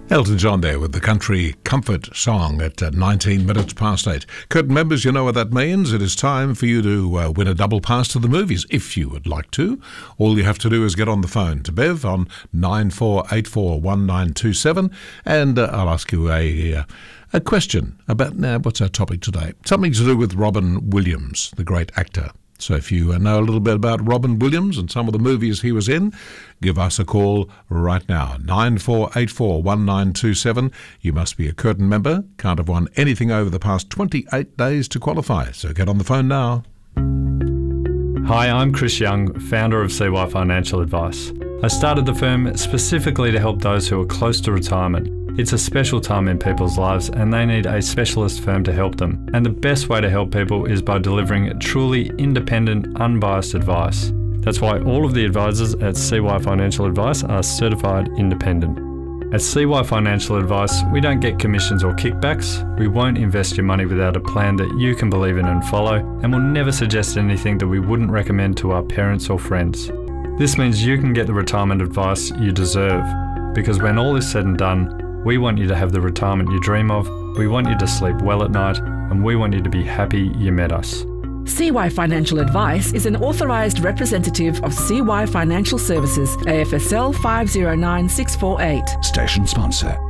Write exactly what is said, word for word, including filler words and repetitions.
Elton John there with the country comfort song at uh, nineteen minutes past eight. Curtain members, you know what that means. It is time for you to uh, win a double pass to the movies, if you would like to. All you have to do is get on the phone to Bev on nine four eight four one nine two seven, and uh, I'll ask you a uh, a question about, now, what's our topic today? Something to do with Robin Williams, the great actor. So if you know a little bit about Robin Williams and some of the movies he was in, give us a call right now, nine four eight four one nine two seven. You must be a Curtin member, can't have won anything over the past twenty-eight days to qualify. So get on the phone now. Hi, I'm Chris Young, founder of C Y Financial Advice. I started the firm specifically to help those who are close to retirement. It's a special time in people's lives and they need a specialist firm to help them. And the best way to help people is by delivering truly independent, unbiased advice. That's why all of the advisors at C Y Financial Advice are certified independent. At C Y Financial Advice, we don't get commissions or kickbacks. We won't invest your money without a plan that you can believe in and follow, and we'll never suggest anything that we wouldn't recommend to our parents or friends. This means you can get the retirement advice you deserve, because when all is said and done, we want you to have the retirement you dream of, we want you to sleep well at night, and we want you to be happy you met us. C Y Financial Advice is an authorised representative of C Y Financial Services, A F S L five zero nine six four eight. Station sponsor.